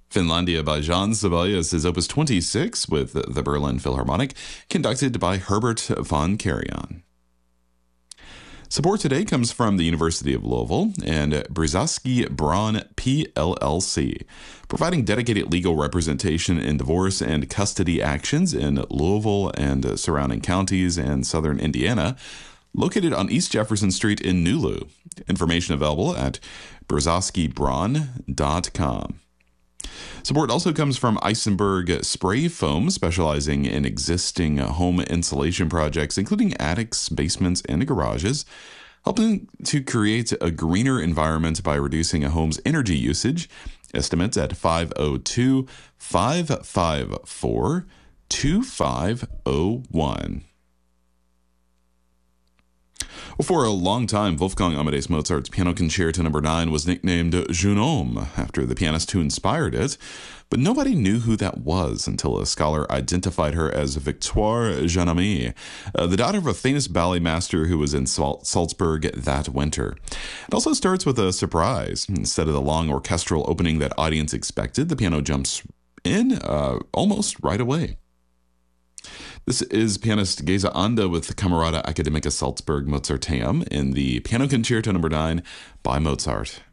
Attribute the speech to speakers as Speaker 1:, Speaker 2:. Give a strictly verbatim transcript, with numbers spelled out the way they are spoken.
Speaker 1: Finlandia by Jean Sibelius is Opus twenty-six with the Berlin Philharmonic, conducted by Herbert von Karajan. Support today comes from the University of Louisville and Brzezowski Braun P L L C, providing dedicated legal representation in divorce and custody actions in Louisville and surrounding counties and southern Indiana, located on East Jefferson Street in Nulu. Information available at brzezowski braun dot com. Support also comes from Eisenberg Spray Foam, specializing in existing home insulation projects, including attics, basements, and garages, helping to create a greener environment by reducing a home's energy usage. Estimates at five oh two, five five four, two five oh one. Well, for a long time, Wolfgang Amadeus Mozart's Piano Concerto Number nine was nicknamed Jeune Homme after the pianist who inspired it, but nobody knew who that was until a scholar identified her as Victoire Jeannamy, uh, the daughter of a famous ballet master who was in Sal- Salzburg that winter. It also starts with a surprise. Instead of the long orchestral opening that audience expected, the piano jumps in uh, almost right away. This is pianist Geza Anda with the Camerata Academica Salzburg Mozarteum in the Piano Concerto Number nine by Mozart.